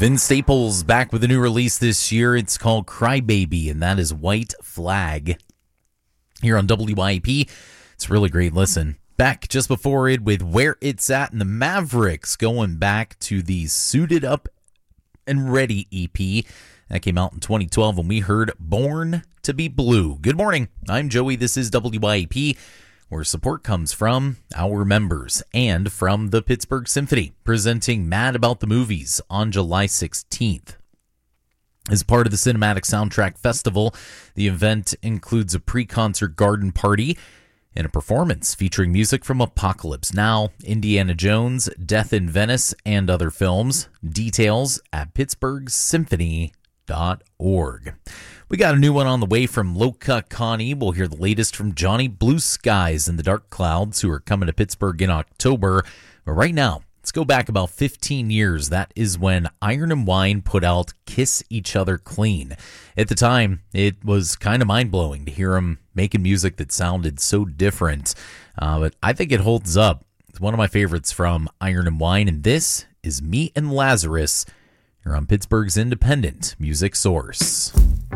Vince Staples back with a new release this year. It's called Crybaby, and that is White Flag. Here on WYAP, it's a really great listen. Back just before it with Where It's At and the Mavericks, going back to the Suited Up and Ready EP. That came out in 2012, and we heard Born to be Blue. Good morning. I'm Joey. This is WYAP, where support comes from our members and from the Pittsburgh Symphony, presenting Mad About the Movies on July 16th. As part of the Cinematic Soundtrack Festival, the event includes a pre-concert garden party and a performance featuring music from Apocalypse Now, Indiana Jones, Death in Venice, and other films. Details at pittsburghsymphony.org. We got a new one on the way from Loka Connie. We'll hear the latest from Johnny Blue Skies and the Dark Clouds, who are coming to Pittsburgh in October. But right now, let's go back about 15 years. That is when Iron and Wine put out Kiss Each Other Clean. At the time, it was kind of mind-blowing to hear them making music that sounded so different. But I think it holds up. It's one of my favorites from Iron and Wine, and this is Me and Lazarus. You're on Pittsburgh's independent music source.